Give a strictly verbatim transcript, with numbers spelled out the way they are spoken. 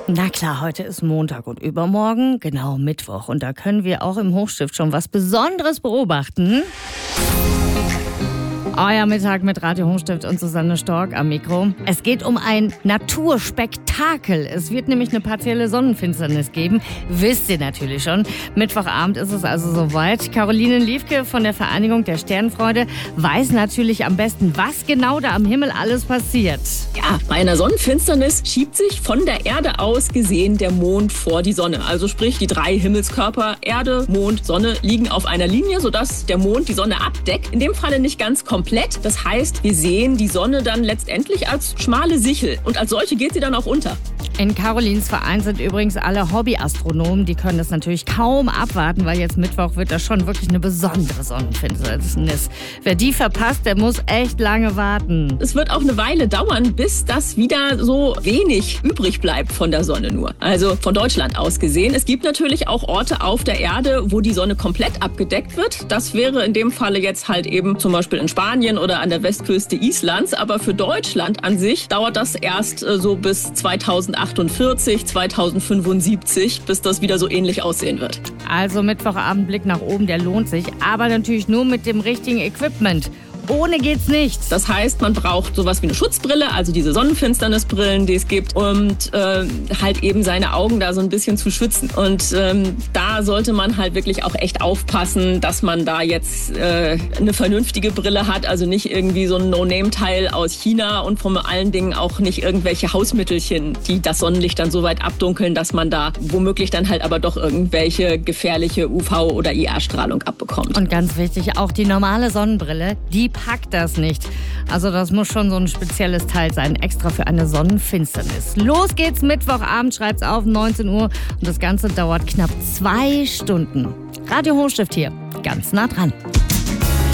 Na klar, heute ist Montag und übermorgen, genau Mittwoch. Und da können wir auch im Hochstift schon was Besonderes beobachten. Euer Mittag mit Radio Hochstift und Susanne Stork am Mikro. Es geht um ein Naturspektakel. Es wird nämlich eine partielle Sonnenfinsternis geben. Wisst ihr natürlich schon. Mittwochabend ist es also soweit. Caroline Liefke von der Vereinigung der Sternfreude weiß natürlich am besten, was genau da am Himmel alles passiert. Ja, bei einer Sonnenfinsternis schiebt sich von der Erde aus gesehen der Mond vor die Sonne. Also sprich, die drei Himmelskörper Erde, Mond, Sonne liegen auf einer Linie, sodass der Mond die Sonne abdeckt. In dem Falle nicht ganz komplett. Das heißt, wir sehen die Sonne dann letztendlich als schmale Sichel. Und als solche geht sie dann auch unter. In Carolins Verein sind übrigens alle Hobbyastronomen. Die können das natürlich kaum abwarten, weil jetzt Mittwoch wird das schon wirklich eine besondere Sonnenfinsternis. Wer die verpasst, der muss echt lange warten. Es wird auch eine Weile dauern, bis das wieder so wenig übrig bleibt von der Sonne nur. Also von Deutschland aus gesehen. Es gibt natürlich auch Orte auf der Erde, wo die Sonne komplett abgedeckt wird. Das wäre in dem Falle jetzt halt eben zum Beispiel in Spanien oder an der Westküste Islands. Aber für Deutschland an sich dauert das erst äh, so bis zweitausendachtundvierzig, zweitausendfünfundsiebzig, bis das wieder so ähnlich aussehen wird. Also Mittwochabend Blick nach oben, der lohnt sich. Aber natürlich nur mit dem richtigen Equipment. Ohne geht's nicht. Das heißt, man braucht sowas wie eine Schutzbrille, also diese Sonnenfinsternisbrillen, die es gibt, und äh, halt eben seine Augen da so ein bisschen zu schützen. Und ähm, da sollte man halt wirklich auch echt aufpassen, dass man da jetzt äh, eine vernünftige Brille hat, also nicht irgendwie so ein No-Name-Teil aus China und vor allen Dingen auch nicht irgendwelche Hausmittelchen, die das Sonnenlicht dann so weit abdunkeln, dass man da womöglich dann halt aber doch irgendwelche gefährliche U V- oder I R-Strahlung abbekommt. Und ganz wichtig, auch die normale Sonnenbrille, die packt das nicht. Also das muss schon so ein spezielles Teil sein, extra für eine Sonnenfinsternis. Los geht's Mittwochabend, schreibt's auf, neunzehn Uhr. Und das Ganze dauert knapp zwei Stunden. Radio Hochstift hier, ganz nah dran.